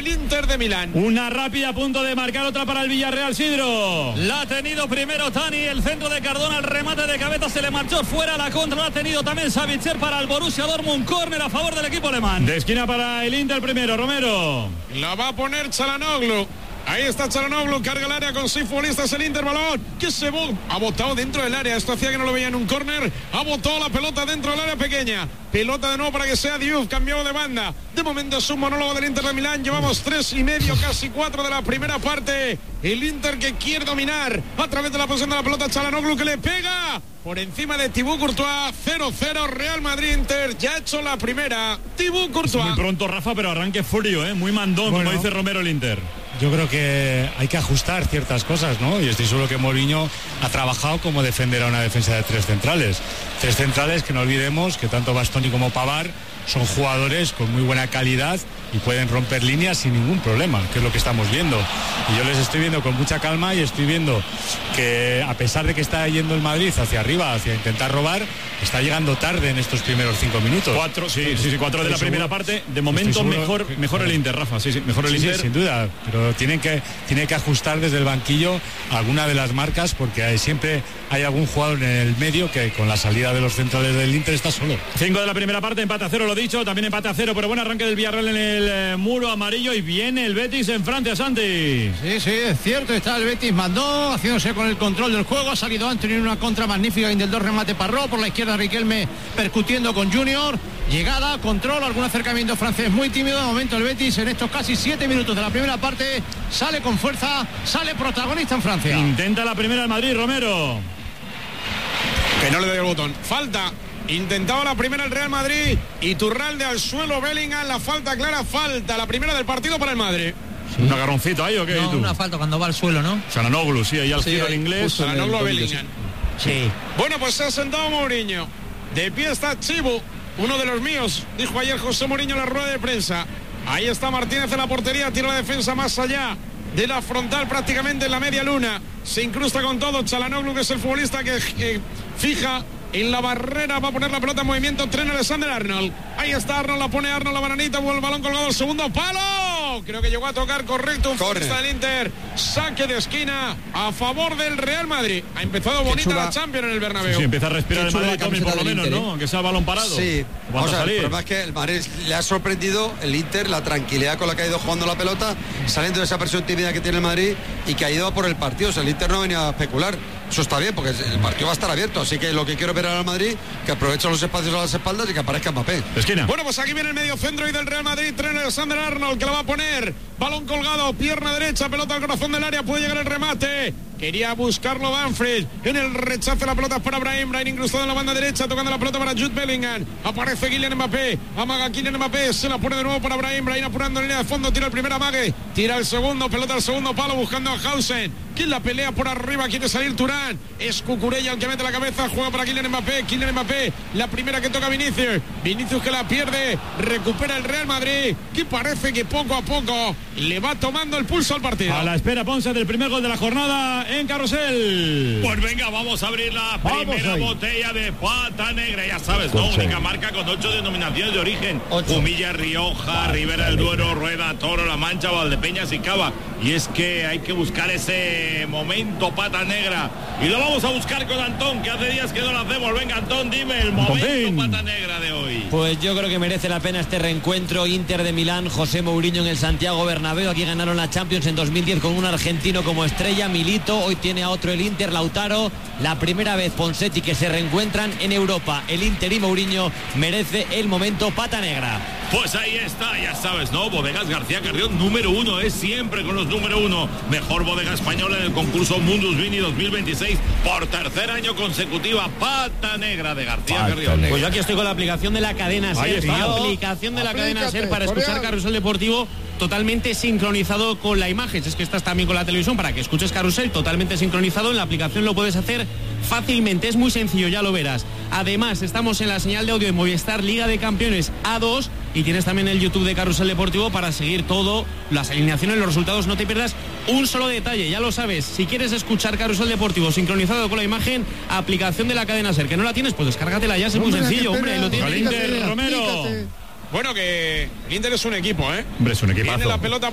el Inter de Milán. Una rápida a punto de marcar, otra para el Villarreal, Sidro. La ha tenido primero Tani, el centro de Cardona, el remate de cabeza se le marchó fuera, la contra la ha tenido también Savitzer para el Borussia Dortmund, córner a favor del equipo alemán. De esquina para el Inter primero, Romero. La va a poner Çalhanoğlu. Ahí está Çalhanoğlu, carga el área con 6 futbolistas el Inter, balón que se ha botado dentro del área. Esto hacía que no lo veía en un córner. Ha botado la pelota dentro del área pequeña. Pelota de nuevo para que sea Diouf, cambiado de banda. De momento es un monólogo del Inter de Milán. Llevamos 3,5, casi 4 de la primera parte. El Inter que quiere dominar a través de la posición de la pelota. Çalhanoğlu que le pega por encima de Thibaut Courtois. 0-0 Real Madrid-Inter. Ya ha hecho la primera Thibaut Courtois. Muy pronto, Rafa, pero arranque frío, muy mandón, bueno, como dice Romero el Inter. Yo creo que hay que ajustar ciertas cosas, ¿no? Y estoy seguro que Mourinho ha trabajado como defender a una defensa de 3 centrales. 3 centrales que no olvidemos que tanto Bastoni como Pavard son jugadores con muy buena calidad y pueden romper líneas sin ningún problema, que es lo que estamos viendo. Y yo les estoy viendo con mucha calma y estoy viendo que a pesar de que está yendo el Madrid hacia arriba, hacia intentar robar, está llegando tarde en estos primeros 5 minutos. 4 de la primera parte. De momento mejor el Inter, Rafa. Sí, mejor el Inter. Sí, sin duda. Pero tiene que ajustar desde el banquillo alguna de las marcas porque siempre hay algún jugador en el medio que con la salida de los centrales del Inter está solo. 5 de la primera parte, empate a 0, lo dicho. También empate a 0, pero buen arranque del Villarreal en el muro amarillo y viene el Betis en Francia, Santi. Sí, es cierto, está el Betis, mandó, haciéndose con el control del juego, ha salido Anthony en una contra magnífica, Indeldor remate Parró, por la izquierda Riquelme percutiendo con Junior, llegada, control, algún acercamiento francés muy tímido, de momento el Betis en estos casi 7 minutos de la primera parte sale con fuerza, sale protagonista en Francia. Intenta la primera el Madrid, Romero. Que no le doy el botón, falta. Intentaba la primera el Real Madrid. Iturralde al suelo, Bellingham, la falta clara, falta. La primera del partido para el Madrid. Sí. ¿Un agarroncito ahí o qué? No, una falta cuando va al suelo, ¿no? Çalhanoğlu, sí, ahí al giro al inglés. Çalhanoğlu a Bellingham. Sí. Bueno, pues se ha sentado Mourinho. De pie está Chibu, uno de los míos, dijo ayer José Mourinho en la rueda de prensa. Ahí está Martínez en la portería, tira la defensa más allá de la frontal, prácticamente en la media luna. Se incrusta con todo Çalhanoğlu, que es el futbolista que fija en la barrera, va a poner la pelota en movimiento, tren Alexander-Arnold. Ahí está Arnold, la pone Arnold, la bananita, vuelve el balón colgado al segundo palo. Creo que llegó a tocar correcto un futbolista del Inter. Saque de esquina a favor del Real Madrid. Ha empezado bonita la Champions en el Bernabéu. Sí, empieza a respirar el Madrid también, por lo menos, ¿no? Aunque sea balón parado. Sí, vamos a ver, el problema es que el Madrid le ha sorprendido el Inter, la tranquilidad con la que ha ido jugando la pelota, saliendo de esa presión tímida que tiene el Madrid y que ha ido a por el partido. O sea, el Inter no venía a especular. Eso está bien, porque el partido va a estar abierto. Así que lo que quiero ver al Madrid, que aproveche los espacios a las espaldas y que aparezca Mbappé. Esquina. Bueno, pues aquí viene el medio centro y del Real Madrid, tren Alexander-Arnold, que la va a poner. Balón colgado, pierna derecha, pelota al corazón del área, puede llegar el remate. Quería buscarlo Banfield. En el rechace la pelota es para Brahim incrustado en la banda derecha, tocando la pelota para Jude Bellingham. Aparece Kylian Mbappé. Amaga Kylian Mbappé. Se la pone de nuevo para Brahim apurando en línea de fondo. Tira el primer amague. Tira el segundo. Pelota al segundo palo buscando a Hausen. Quien la pelea por arriba. Quiere salir Turán. Es Cucurella el que mete la cabeza. Juega para Kylian Mbappé. Kylian Mbappé. La primera que toca Vinicius. Vinicius que la pierde. Recupera el Real Madrid. Que parece que poco a poco le va tomando el pulso al partido. A la espera Ponce del primer gol de la jornada en Carrusel. Pues venga, vamos a abrir la primera botella de Pata Negra. Ya sabes, ¿no? Única marca con 8 denominaciones de origen. Humilla, Rioja, Ribera del Duero, Rueda, Toro, La Mancha, Valdepeñas y Cava. Y es que hay que buscar ese momento Pata Negra. Y lo vamos a buscar con Antón, que hace días que no lo hacemos. Venga, Antón, dime el momento Pata Negra de hoy. Pues yo creo que merece la pena este reencuentro. Inter de Milán, José Mourinho en el Santiago Bernabéu. Aquí ganaron la Champions en 2010 con un argentino como estrella, Milito. Hoy tiene a otro el Inter, Lautaro. La primera vez Ponseti que se reencuentran en Europa. El Inter y Mourinho merece el momento Pata Negra. Pues ahí está, ya sabes, ¿no? Bodegas García Carrión, número 1, es siempre con los número 1. Mejor bodega española en el concurso Mundus Vini 2026 por tercer año consecutiva. Pata Negra de García Carrión. Pues yo aquí estoy con la aplicación de la cadena SER. La aplicación de la cadena SER para escuchar Carrusel Deportivo totalmente sincronizado con la imagen. Es que estás también con la televisión para que escuches Carrusel totalmente sincronizado. En la aplicación lo puedes hacer fácilmente, es muy sencillo, ya lo verás. Además, estamos en la señal de audio de Movistar Liga de Campeones A2 y tienes también el YouTube de Carrusel Deportivo para seguir todo, las alineaciones, los resultados. No te pierdas un solo detalle, ya lo sabes. Si quieres escuchar Carrusel Deportivo sincronizado con la imagen, aplicación de la cadena SER. Que no la tienes, pues descárgatela ya, es muy sencillo, hombre. Lo tienes. Inter, Romero. Bueno, que el Inter es un equipo, ¿eh? Hombre, es un equipazo. Tiene la pelota